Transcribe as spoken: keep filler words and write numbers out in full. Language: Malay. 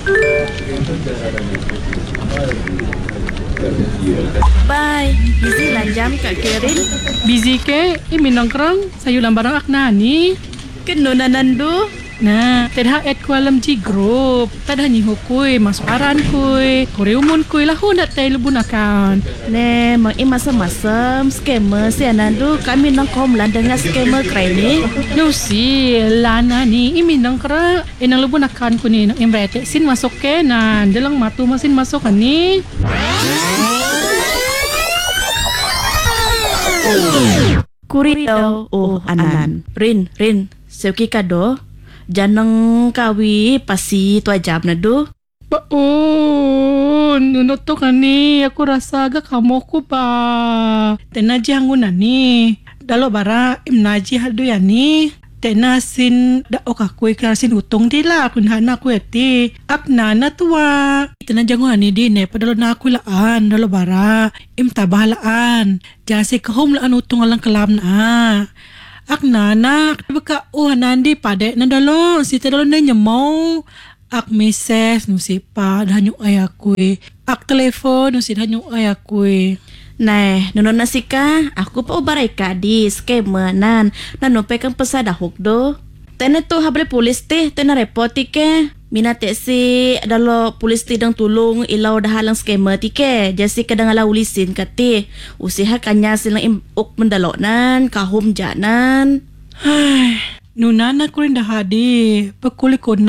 Bye. Busy lanjam Kak Kerin. Busy ke? Imi nongkrong sayulan barang akna ni. Kenuna nandu. Nah, tedha et ku alam ji group. Tadha ni hukui masuaran kui. Kore umun kui lah hundat tay lubun akan. Ne, mang imasam-masam scammer si anandu kami nongkom landangnya scammer krai ni. Lucy, lana ni imi nongkra. Inang lubun akan ku ni nang imrete sin masuk ke nan. Dalang matu masin masuk kan ni. Kurito. Oh, anan. Rin, Rin. Seuki kado. Janang kawi pasi tu ajab na do. Baon, nunot to ka ni. Aku rasa agak kamu ko ba. Tenaji hangunan ni. Dalo bara imnaji haldo ya ni. Tenasin da oka kue karasin utong dila kun hana ku eti. Akna na tuwa. Tenaji hangunan ni din eh. Padalo na aku laan. Dalo bara im tabahalaan. Jase kahom laan utong alang kalam na. Ak nanak, baka oh nandi pade na dalo, si dalo na nyamaw. Ak meses no si pa danyo ayakui. Ak telepon no si danyo ayakui. Nah, nono nasika, aku pa ubaray ka di scammer nan. Nanupe kang pasada hukdo. Tene to hable polis te, tena repoti ke. Minate si dalo polis ti dang tulong ilaw dahalang scammer ti ke. Jasi kadang ala ulisin kati. Usiha kanya silang imuk mendalo nan, kahum janan. Ay, nunana ko rin dahadi. Pagkulikod na